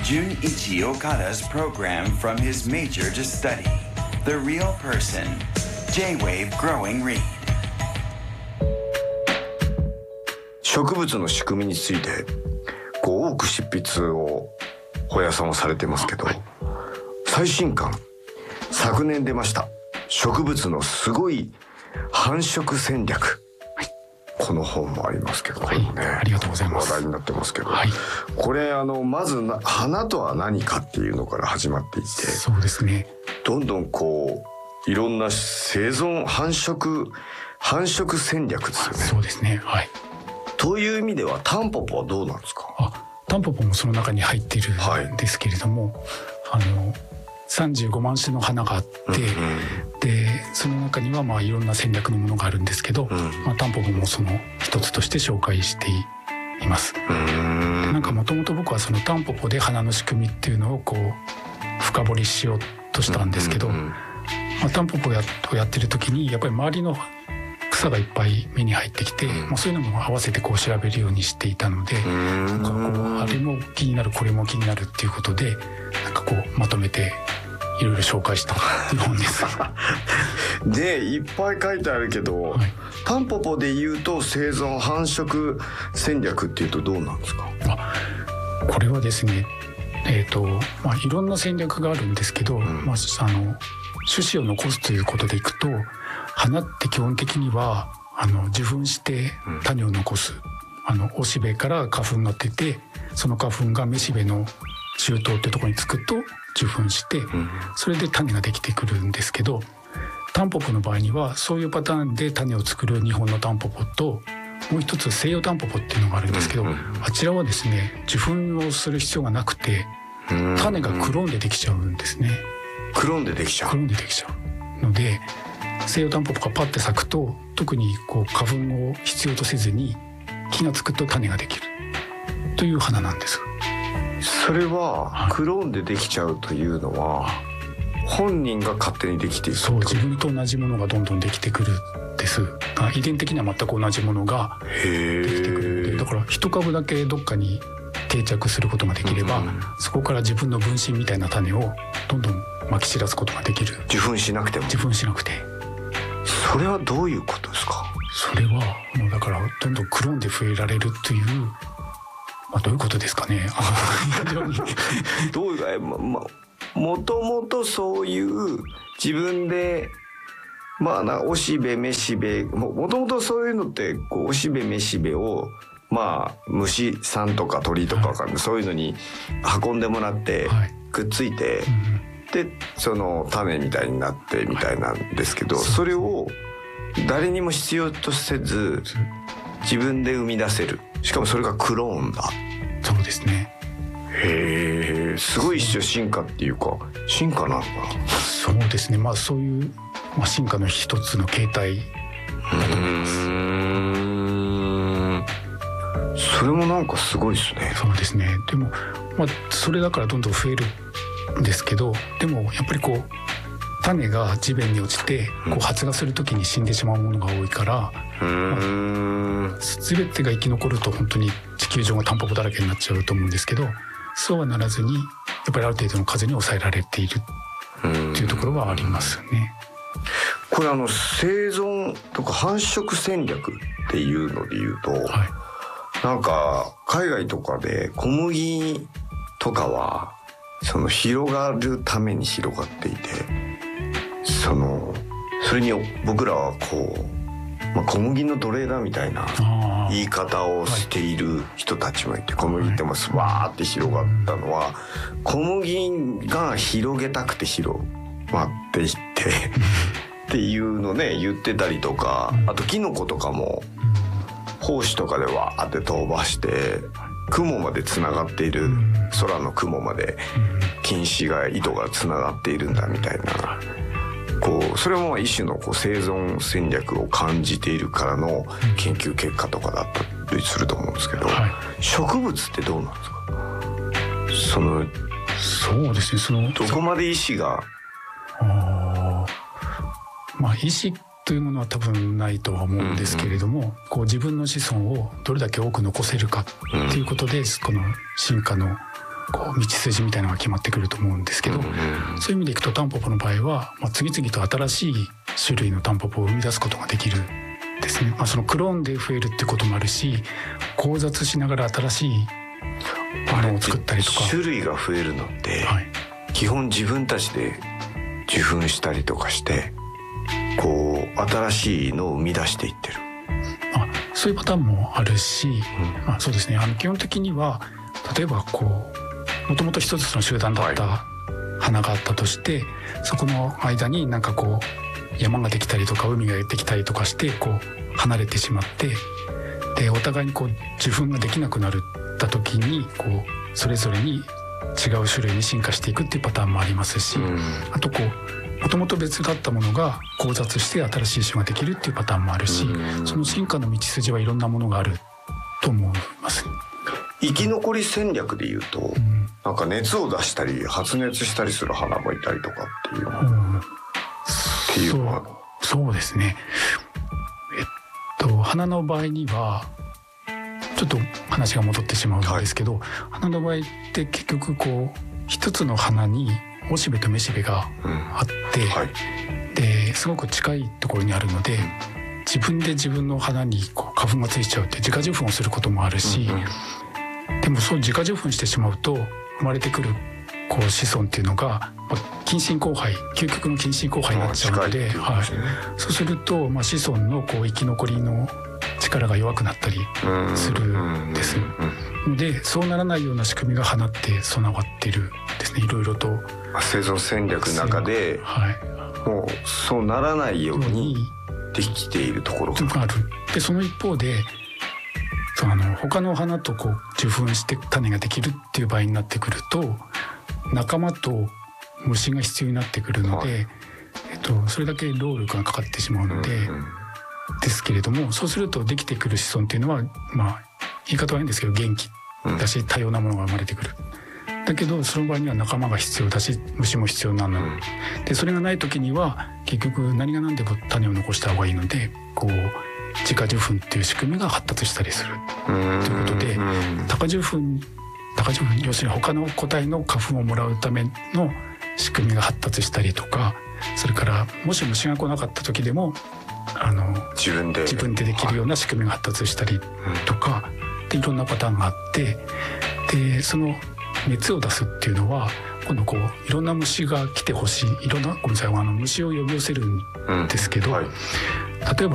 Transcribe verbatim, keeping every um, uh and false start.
Junichi Okada's program from his major to study. The Real Person. J-Wave Growing Read. 植物の仕組みについてこう多く執筆をホヤさんはされてますけど、はい、最新刊昨年出ました植物のすごい繁殖戦略、はい、この本もありますけど、 はいね、ありがとうございます。 話題になってますけど、 はい、 これあのまずな花とは何かっていうのから始まっていて、 そうですね、 どんどんこういろんな生存繁殖繁殖戦略ですよね。 そうですね、はい。 という意味ではタンポポはどうなんですか？ あ、タンポポもその中に入っているんですけれども、はい、あのさんじゅうごまん種の花があって、うんうん、でその中にはまあいろんな戦略のものがあるんですけど、うん、まあ、タンポポもその一つとして紹介しています。うん、なんかもともと僕はそのタンポポで花の仕組みっていうのをこう深掘りしようとしたんですけど、うんうんうん、まあ、タンポポをやってる時にやっぱり周りの草がいっぱい目に入ってきて、うん、まあ、そういうのも合わせてこう調べるようにしていたので、なんかこうあれも気になるこれも気になるっていうことでなんかこうまとめていろいろ紹介したっていう本ですでいっぱい書いてあるけど、はい、タンポポでいうと生存繁殖戦略っていうとどうなんですか？ あ、これはですね、えーとまあ、いろんな戦略があるんですけど、うん、まあ、あの種子を残すということでいくと、花って基本的にはあの受粉して種を残す、うん、あのおしべから花粉が出て、その花粉がめしべの中東ってところにつくと受粉して、うん、それで種ができてくるんですけど、タンポポの場合にはそういうパターンで種を作る日本のタンポポと、もう一つ西洋タンポポっていうのがあるんですけど、うんうん、あちらはですね受粉をする必要がなくて、種がクローンでできちゃうんですね。 クローンでできちゃう。 クローンでできちゃうので、西洋タンポポがパッて咲くと特にこう花粉を必要とせずに気がつくと種ができるという花なんです。 それはクローンでできちゃうというのは本人が勝手にできている。 そう、自分と同じものがどんどんできてくるんです。遺伝的には全く同じものができてくるので、だから一株だけどっかに定着することができれば、うん、そこから自分の分身みたいな種をどんどんまき散らすことができる。 受粉しなくても。 受粉しなくて。 それはどういうことですか？ それはもうだからどんどんクローンで増えられるという、まあ、どういうことですかね。 どういうま、ま、もともとそういう自分でまあなおしべめしべ も, もともとそういうのってこうおしべめしべをまあ虫さんとか鳥とかわかんない、はい、そういうのに運んでもらってくっついて、はい、うん、でその種みたいになってみたいなんですけど、はい、それを誰にも必要とせず自分で生み出せる。しかもそれがクローンだ。 そうですね。 へえ、すごい一種進化っていうか進化なのかな。 そうですね、まあそういう、まあ、進化の一つの形態だと思います。うーん、それもなんかすごいですね。 そうですね。でも、まあ、それだからどんどん増えるんですけど、でもやっぱりこう種が地面に落ちてこう発芽するときに死んでしまうものが多いから、うん、まあ、全てが生き残ると本当に地球上がタンポポだらけになっちゃうと思うんですけど、そうはならずにやっぱりある程度の数に抑えられているっていうところはありますね。 これあの生存とか繁殖戦略っていうので言うと、はい、なんか海外とかで小麦とかはその広がるために広がっていて、そのそれに僕らはこう、まあ、小麦の奴隷だみたいな言い方をしている人たちもいて、小麦ってもスワーって広がったのは小麦が広げたくて広まっていってっていうのね言ってたりとか、あとキノコとかも胞子とかでわーって飛ばして雲までつながっている、空の雲まで菌糸が糸がつながっているんだみたいな、こうそれも一種のこう生存戦略を感じているからの研究結果とかだったりすると思うんですけど、はい、植物ってどうなんですか？そのそうですね、そのどこまで意思があまあ意思というものは多分ないとは思うんですけれども、うんうん、こう自分の子孫をどれだけ多く残せるかっていうことで、うん、この進化のこう道筋みたいなのが決まってくると思うんですけど、うんうん、そういう意味でいくとタンポポの場合は、まあ、次々と新しい種類のタンポポを生み出すことができるですね。まあ、そのクローンで増えるってこともあるし、交雑しながら新しいものを作ったりとか。 種類が増えるのって、はい、基本自分たちで受粉したりとかしてこう新しいのを生み出していってる。 あ、そういうパターンもあるし、うん、あ、そうですね。あの基本的には例えばこうもともと一つの集団だった花があったとして、はい、そこの間になんかこう山ができたりとか海ができたりとかしてこう離れてしまって、でお互いにこう受粉ができなくなった時にこうそれぞれに違う種類に進化していくっていうパターンもありますし、うん、あとこうもともと別だったものが交雑して新しい種ができるっていうパターンもあるし、うん、その進化の道筋はいろんなものがあると思います。 生き残り戦略でいうと、うん、なんか熱を出したり発熱したりする花もいたりとかっていうの、うん、っていうのはそう、そうですね。えっと花の場合にはちょっと話が戻ってしまうんですけど、はい、花の場合って結局こう一つの花におしべとめしべがあって、うんはい、ですごく近いところにあるので、自分で自分の花にこう花粉がついちゃうって自家受粉をすることもあるし、うんうん、でもそう自家受粉してしまうと生まれてくるこう子孫っていうのが、まあ、近親交配、究極の近親交配になっちゃうので、はい、そうすると、まあ、子孫のこう生き残りの力が弱くなったりするんです。のでそうならないような仕組みが花って備わっているですね。いろいろと生存戦略の中で、はい、もうそうならないようにできているところがある。 でその一方であの他の花とこう受粉して種ができるっていう場合になってくると仲間と虫が必要になってくるので、はい、えっと、それだけ労力がかかってしまうので、うんうん、ですけれども、そうするとできてくる子孫っていうのは、まあ言い方は変ですけど元気だし多様なものが生まれてくる。だけどその場合には仲間が必要だし虫も必要なの、うん、でそれがない時には結局何が何でも種を残した方がいいので、こう自家受粉っていう仕組みが発達したりするということで、多家受粉多家受粉要するに他の個体の花粉をもらうための仕組みが発達したりとか、それからもし虫が来なかった時でもあの自分で自分でできるような仕組みが発達したりとか、はい、でいろんなパターンがあって、でその熱を出すっていうのは今度こういろんな虫が来てほしい、いろんなごめんなさいあの虫を呼び寄せるんですけど、うんはい、例えば